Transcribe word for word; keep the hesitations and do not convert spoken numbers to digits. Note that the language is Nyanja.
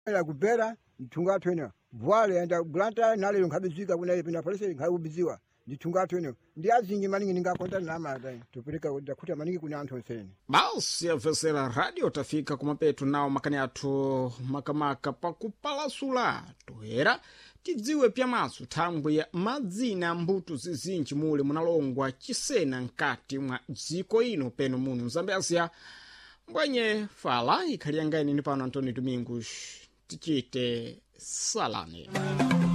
la kubera mtunga twene bwale enda glanta nale nkabizika kuna ile pina polisi nkabubiziwa nditunga twene ndi azingi maningi ningakonta na mada tupeleka ndakuta maningi kuna anthu onsene basi afesera radio tafika kumapetu nawo makani athu makamaka pakupalasula toera tidziwe pyamaso thambwe ya madzina mbuto zizinji mule munalongwa chisena nkati mwa dziko ino peno muno Zambésia mbwenye fala ikhali yangaini ni pano Antônio Domingos tichite salani.